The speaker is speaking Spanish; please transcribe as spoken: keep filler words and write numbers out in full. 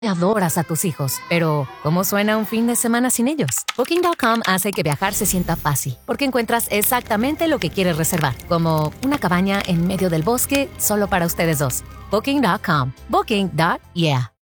Adoras a tus hijos, pero ¿cómo suena un fin de semana sin ellos? Booking punto com hace que viajar se sienta fácil, porque encuentras exactamente lo que quieres reservar, como una cabaña en medio del bosque solo para ustedes dos. Booking punto com. Booking. Yeah.